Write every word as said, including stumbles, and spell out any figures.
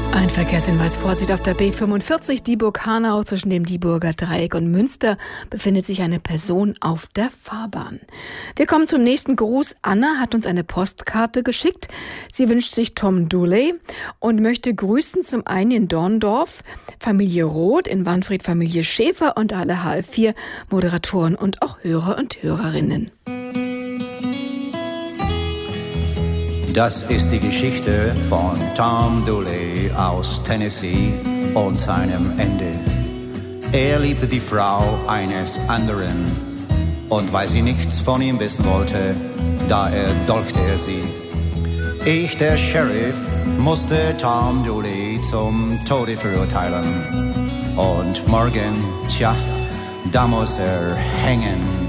Ein Verkehrshinweis, Vorsicht auf der B fünfundvierzig, Dieburg-Hanau. Zwischen dem Dieburger Dreieck und Münster befindet sich eine Person auf der Fahrbahn. Wir kommen zum nächsten Gruß. Anna hat uns eine Postkarte geschickt. Sie wünscht sich Tom Dooley und möchte grüßen zum einen in Dorndorf, Familie Roth, in Wanfried Familie Schäfer und alle H F vier Moderatoren und auch Hörer und Hörerinnen. Das ist die Geschichte von Tom Dooley aus Tennessee und seinem Ende. Er liebte die Frau eines anderen und weil sie nichts von ihm wissen wollte, da erdolchte er sie. Ich, der Sheriff, musste Tom Dooley zum Tode verurteilen. Und morgen, tja, da muss er hängen.